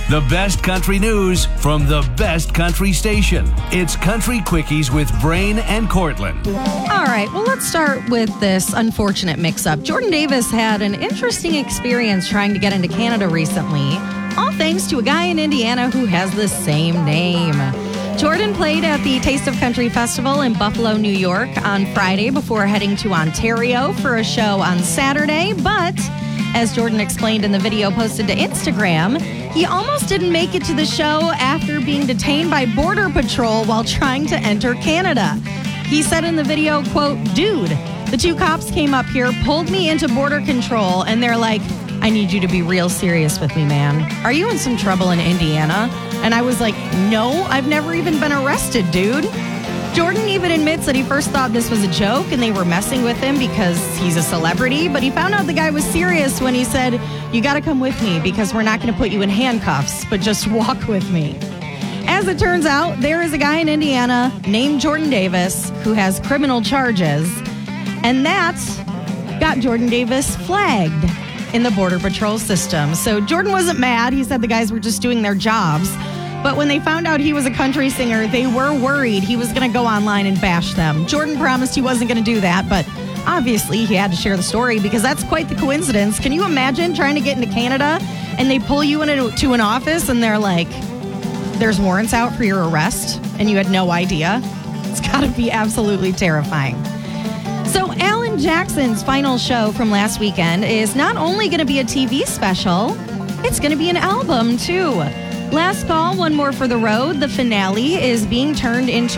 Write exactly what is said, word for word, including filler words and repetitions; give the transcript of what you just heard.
The best country news from the best country station. It's Country Quickies with Brain and Cortland. All right, well, let's start with this unfortunate mix-up. Jordan Davis had an interesting experience trying to get into Canada recently, all thanks to a guy in Indiana who has the same name. Jordan played at the Taste of Country Festival in Buffalo, New York on Friday before heading to Ontario for a show on Saturday, but as Jordan explained in the video posted to Instagram, he almost didn't make it to the show after being detained by Border Patrol while trying to enter Canada. He said in the video, quote, "Dude, the two cops came up here, pulled me into border control, and they're like, I need you to be real serious with me, man. Are you in some trouble in Indiana?" And I was like, no, I've never even been arrested, dude. Jordan even admits that he first thought this was a joke and they were messing with him because he's a celebrity, but he found out the guy was serious when he said, "You got to come with me because we're not going to put you in handcuffs, but just walk with me." As it turns out, there is a guy in Indiana named Jordan Davis who has criminal charges, and that got Jordan Davis flagged in the Border Patrol system. So Jordan wasn't mad. He said the guys were just doing their jobs. But when they found out he was a country singer, they were worried he was going to go online and bash them. Jordan promised he wasn't going to do that, but obviously he had to share the story because that's quite the coincidence. Can you imagine trying to get into Canada and they pull you into an office and they're like, "There's warrants out for your arrest," and you had no idea? It's got to be absolutely terrifying. So Alan Jackson's final show from last weekend is not only going to be a T V special, it's going to be an album too. Last Call, One More for the Road, the finale, is being turned into